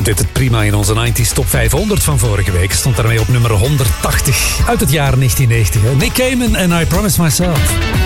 Deed het prima in onze 90s Top 500 van vorige week. Stond daarmee op nummer 180 uit het jaar 1990. Nick Cayman en I Promise Myself.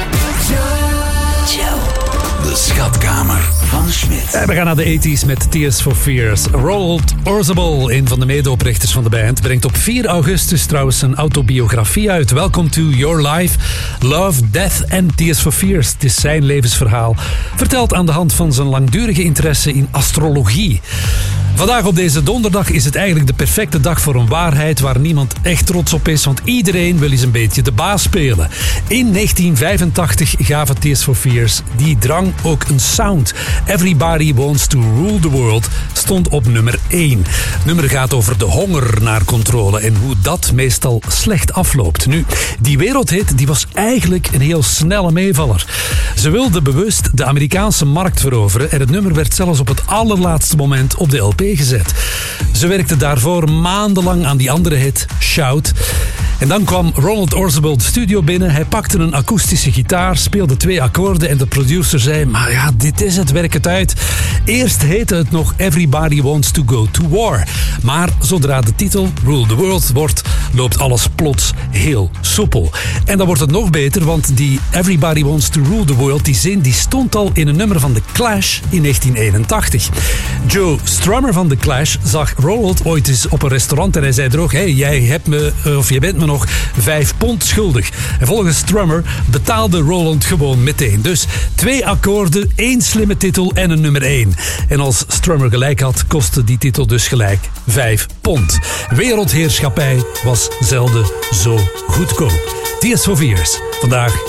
De schatkamer van Smit. We gaan naar de 80s met Tears for Fears. Roald Orzabal, een van de medeoprichters van de band, brengt op 4 augustus trouwens zijn autobiografie uit. Welcome to Your Life, Love, Death and Tears for Fears. Het is zijn levensverhaal, verteld aan de hand van zijn langdurige interesse in astrologie. Vandaag op deze donderdag is het eigenlijk de perfecte dag voor een waarheid waar niemand echt trots op is, want iedereen wil eens een beetje de baas spelen. In 1985 gaven Tears for Fears die drang ook een sound. Everybody Wants to Rule the World stond op nummer 1. Het nummer gaat over de honger naar controle en hoe dat meestal slecht afloopt. Nu, die wereldhit die was eigenlijk een heel snelle meevaller. Ze wilden bewust de Amerikaanse markt veroveren en het nummer werd zelfs op het allerlaatste moment op de LP gezet. Ze werkte daarvoor maandenlang aan die andere hit, Shout. En dan kwam Roald Orzabal de studio binnen. Hij pakte een akoestische gitaar, speelde 2 akkoorden en de producer zei, maar ja, dit is het, werk het uit. Eerst heette het nog Everybody Wants to Go to War. Maar zodra de titel Rule the World wordt, loopt alles plots heel soepel. En dan wordt het nog beter, want die Everybody Wants to Rule the World, die zin, die stond al in een nummer van The Clash in 1981. Joe Strummer van The Clash zag Roald ooit eens op een restaurant en hij zei er ook, hey, jij bent me nog £5 schuldig. En volgens Strummer betaalde Roland gewoon meteen. Dus 2 akkoorden, 1 slimme titel en een nummer 1. En als Strummer gelijk had, kostte die titel dus gelijk £5. Wereldheerschappij was zelden zo goedkoop. Tears for Fears. Vandaag